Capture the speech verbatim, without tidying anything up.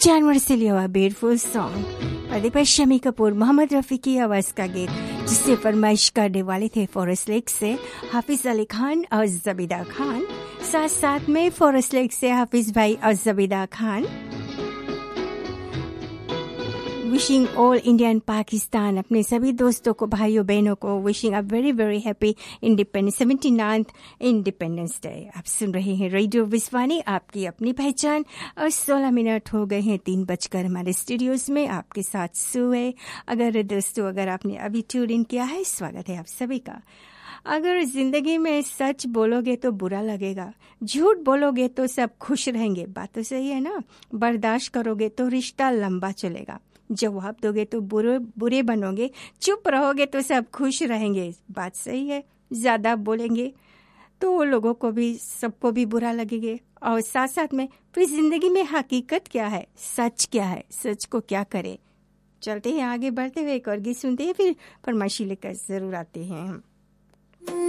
जानवर से लिया हुआ ब्यूटीफुल सॉन्ग प्रदीप शमी कपूर मोहम्मद रफ़ी की आवाज़ का गीत, जिससे फरमाइश करने वाले थे फॉरेस्ट लेक से हाफिज अली खान और जबीदा खान, साथ साथ में फॉरेस्ट लेक से हाफिज भाई और जबीदा Khan. Wishing all Indian Pakistan, अपने सभी दोस्तों को, भाइयों बहनों को wishing a very very happy independence seventy ninth independence day. आप सुन रहे हैं रेडियो विस्वानी, आपकी अपनी पहचान। और सोलह मिनट हो गए हैं तीन बजकर हमारे स्टूडियोज में आपके साथ सुए। अगर दोस्तों अगर आपने अभी ट्यून इन किया है, स्वागत है आप सभी का। अगर जिंदगी में सच बोलोगे तो बुरा लगेगा, झूठ बोलोगे तो सब खुश रहेंगे, बात तो सही है ना। बर्दाश्त करोगे तो रिश्ता लंबा चलेगा, जवाब दोगे तो बुरे बुरे बनोगे, चुप रहोगे तो सब खुश रहेंगे, बात सही है। ज्यादा बोलेंगे तो लोगों को भी, सबको भी बुरा लगेगा। और साथ साथ में फिर जिंदगी में हकीकत क्या है, सच क्या है, सच को क्या करे। चलते हैं आगे बढ़ते हुए, एक और गीत सुनते हैं, फिर फरमाइशी लेकर जरूर आते हैं हम।